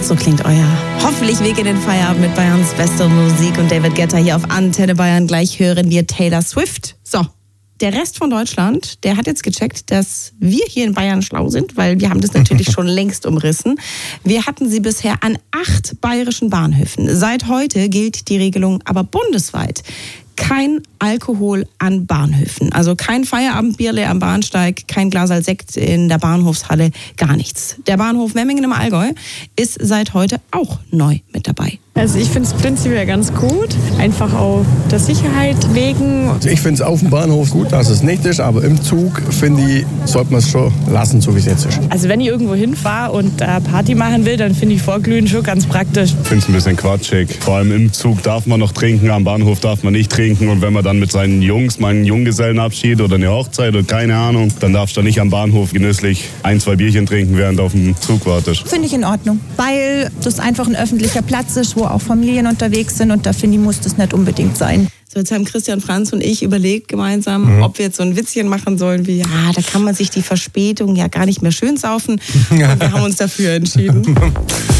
So klingt euer hoffentlich Weg in den Feierabend mit Bayerns bester Musik und David Guetta hier auf Antenne Bayern. Gleich hören wir Taylor Swift. So, der Rest von Deutschland, der hat jetzt gecheckt, dass wir hier in Bayern schlau sind, weil wir haben das natürlich schon längst umrissen. Wir hatten sie bisher an 8 bayerischen Bahnhöfen. Seit heute gilt die Regelung aber bundesweit. Kein Alkohol an Bahnhöfen. Also kein Feierabendbierle am Bahnsteig, kein Glaserl Sekt in der Bahnhofshalle, gar nichts. Der Bahnhof Memmingen im Allgäu ist seit heute auch neu mit dabei. Also ich finde es prinzipiell ganz gut, einfach auch der Sicherheit wegen. Also ich finde es auf dem Bahnhof gut, dass es nicht ist, aber im Zug, finde ich, sollte man es schon lassen, so wie es jetzt ist. Also wenn ich irgendwo hinfahre und Party machen will, dann finde ich Vorglühen schon ganz praktisch. Ich finde es ein bisschen quatschig. Vor allem im Zug darf man noch trinken, am Bahnhof darf man nicht trinken. Und wenn man dann mit seinen Jungs mal einen Junggesellenabschied oder eine Hochzeit oder keine Ahnung, dann darfst du nicht am Bahnhof genüsslich 1, 2 Bierchen trinken, während du auf dem Zug wartest. Finde ich in Ordnung, weil das einfach ein öffentlicher Platz ist, wo auch Familien unterwegs sind und da finde ich, muss das nicht unbedingt sein. So, jetzt haben Christian Franz und ich überlegt gemeinsam, ob wir jetzt so ein Witzchen machen sollen wie, da kann man sich die Verspätung ja gar nicht mehr schön saufen. Und wir haben uns dafür entschieden.